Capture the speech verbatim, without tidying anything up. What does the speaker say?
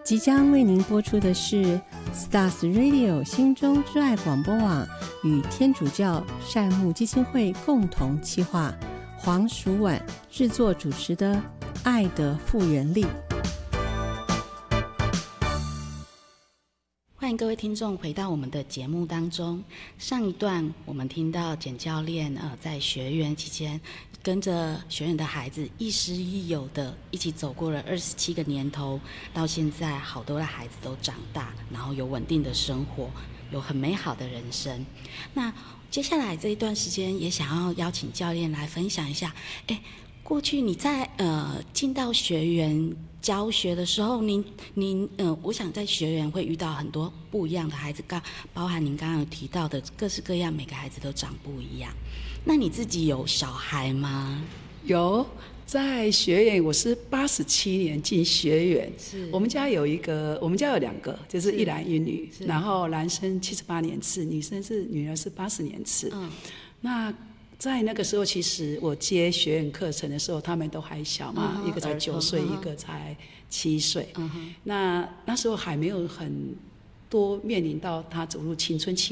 即将为您播出的是 Stars Radio 心中之爱广播网与天主教善牧基金会共同企划，黄淑婉制作主持的爱的复原力。 欢迎各位听众回到我们的节目当中。上一段我们听到简教练呃在学园期间跟着学园的孩子亦师亦友的一起走过了二十七个年头，到现在好多的孩子都长大，然后有稳定的生活，有很美好的人生。那接下来这一段时间也想要邀请教练来分享一下，哎，过去你在呃进到学园教学的时候，您您呃，我想在学园会遇到很多不一样的孩子，刚包含您刚刚有提到的各式各样，每个孩子都长不一样。那你自己有小孩吗？ 有，在学园，我是八十七年进学园。是，我们家有一个，我们家有两个，就是一男一女。然后男生七十八年次，女生是女儿是八十年次。嗯，那在那个时候，其实我接学院课程的时候，他们都还小嘛，嗯、一个才九岁，嗯、一个才七岁。嗯、那那时候还没有很多面临到他走入青春期